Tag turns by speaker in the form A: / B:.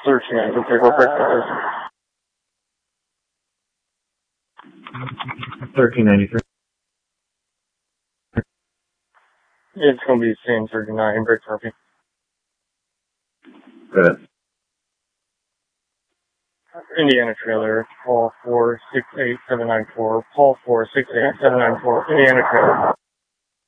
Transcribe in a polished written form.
A: 13, for breakfast.
B: 1393.
A: It's going to be same 39, break copy.
B: Good.
A: Indiana trailer, Paul 468794, Paul 468794, Indiana trailer.